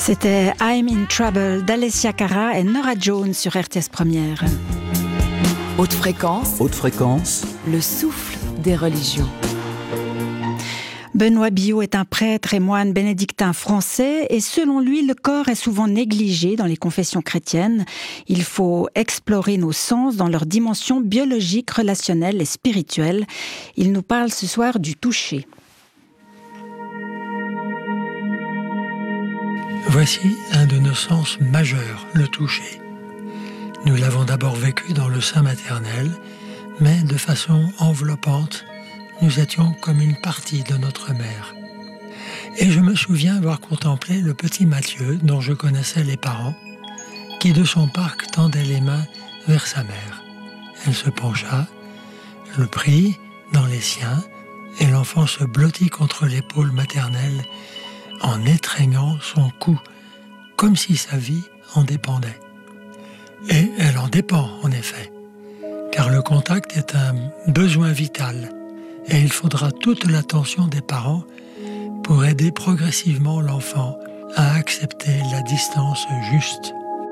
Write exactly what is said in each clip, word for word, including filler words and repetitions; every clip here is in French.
C'était I'm in Trouble d'Alessia Cara et Norah Jones sur R T S Première. Haute fréquence. Haute fréquence. Le souffle des religions. Benoît Billot est un prêtre et moine bénédictin français et selon lui, le corps est souvent négligé dans les confessions chrétiennes. Il faut explorer nos sens dans leurs dimensions biologiques, relationnelles et spirituelles. Il nous parle ce soir du toucher. Voici un de nos sens majeurs, le toucher. Nous l'avons d'abord vécu dans le sein maternel, mais de façon enveloppante, nous étions comme une partie de notre mère. Et je me souviens avoir contemplé le petit Mathieu, dont je connaissais les parents, qui de son parc tendait les mains vers sa mère. Elle se pencha, le prit dans les siens, et l'enfant se blottit contre l'épaule maternelle en étreignant son cou, comme si sa vie en dépendait. Et elle en dépend, en effet, car le contact est un besoin vital, et il faudra toute l'attention des parents pour aider progressivement l'enfant à accepter la distance juste.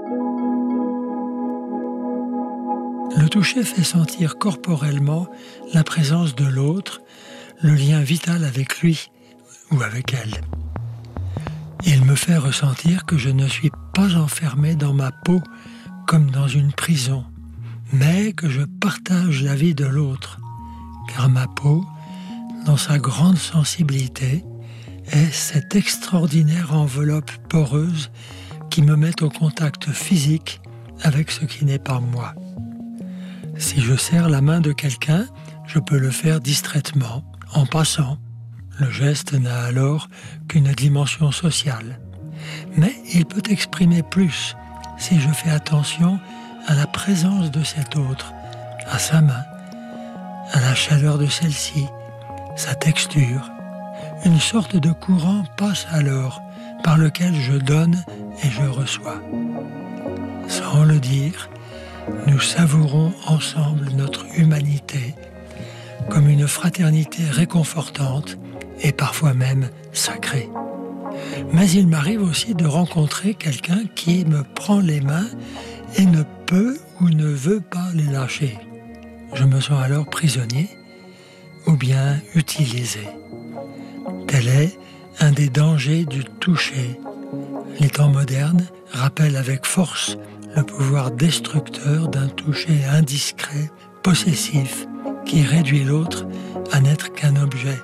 Le toucher fait sentir corporellement la présence de l'autre, le lien vital avec lui ou avec elle. Il me fait ressentir que je ne suis pas enfermé dans ma peau comme dans une prison, mais que je partage la vie de l'autre, car ma peau, dans sa grande sensibilité, est cette extraordinaire enveloppe poreuse qui me met au contact physique avec ce qui n'est pas moi. Si je serre la main de quelqu'un, je peux le faire distraitement, en passant. Le geste n'a alors qu'une dimension sociale. Mais il peut exprimer plus si je fais attention à la présence de cet autre, à sa main, à la chaleur de celle-ci, sa texture. Une sorte de courant passe alors par lequel je donne et je reçois. Sans le dire, nous savourons ensemble notre humanité comme une fraternité réconfortante et parfois même sacrée. Mais il m'arrive aussi de rencontrer quelqu'un qui me prend les mains et ne peut ou ne veut pas les lâcher. Je me sens alors prisonnier ou bien utilisé. Tel est un des dangers du toucher. Les temps modernes rappellent avec force le pouvoir destructeur d'un toucher indiscret, possessif, qui réduit l'autre à n'être qu'un objet.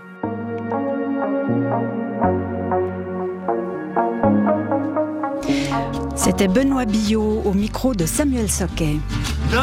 C'était Benoît Billot au micro de Samuel Soquet.